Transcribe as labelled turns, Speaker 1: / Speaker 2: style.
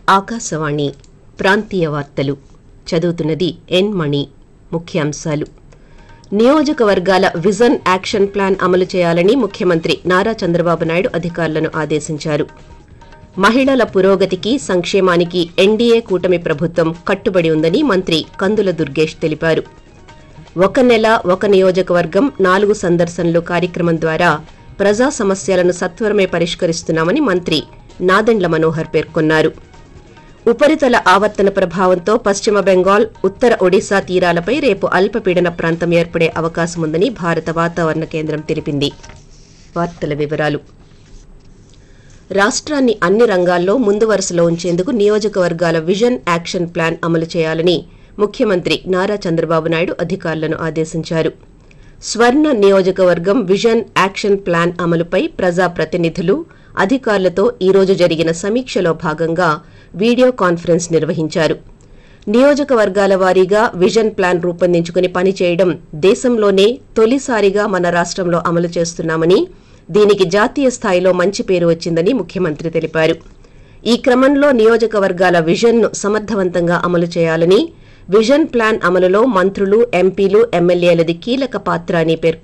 Speaker 1: ఆకాశవాణి ప్రాంతీయ వార్తలు చదువుతున్నది ఎన్ మణి. ముఖ్యాంశాలు: నియోజకవర్గాల విజన్ యాక్షన్ ప్లాన్ అమలు చేయాలని ముఖ్యమంత్రి నారా చంద్రబాబు నాయుడు అధికారులను ఆదేశించారు. మహిళల పురోగతికి, సంక్షేమానికి ఎన్డీఏ కూటమి ప్రభుత్వం కట్టుబడి ఉందని మంత్రి కందుల దుర్గేష్ తెలిపారు. ఒక నెల ఒక నియోజకవర్గం 4 సందర్శనలు కార్యక్రమం ద్వారా ప్రజా సమస్యలను సత్వరమే పరిష్కరిస్తున్నామని మంత్రి నాదెండ్ల మనోహర్ పేర్కొన్నారు. ఉపరితల ఆవర్తన ప్రభావంతో పశ్చిమ బెంగాల్, ఉత్తర ఒడిశా తీరాలపై రేపు అల్పపీడన ప్రాంతం ఏర్పడే అవకాశముందని భారత వాతావరణ కేంద్రం తెలిపింది. వార్తల వివరాలు: రాష్ట్రాన్ని అన్ని రంగాల్లో ముందు వరుసలో ఉంచేందుకు నియోజకవర్గాల విజన్ యాక్షన్ ప్లాన్ అమలు చేయాలని ముఖ్యమంత్రి నారా చంద్రబాబు నాయుడు అధికారులను ఆదేశించారు. స్వర్ణ నియోజకవర్గం విజన్ యాక్షన్ ప్లాన్ అమలుపై ప్రజాప్రతినిధులు, అధికారులతో ఈ రోజు జరిగిన సమీక్షలో భాగంగా వీడియో కాన్ఫరెన్స్ నిర్వహించారు. నియోజకవర్గాల వారీగా విజన్ ప్లాన్ రూపొందించుకుని పనిచేయడం దేశంలోనే తొలిసారిగా మన రాష్ట్రంలో అమలు చేస్తున్నామని, దీనికి జాతీయ స్థాయిలో మంచి పేరు వచ్చిందని ముఖ్యమంత్రి తెలిపారు. ఈ క్రమంలో నియోజకవర్గాల విజన్ను సమర్థవంతంగా అమలు చేయాలని, విజన్ ప్లాన్ అమలులో మంత్రులు, ఎంపీలు, ఎమ్మెల్యేలది కీలక పాత్ర అని పేర్కొన్నారు.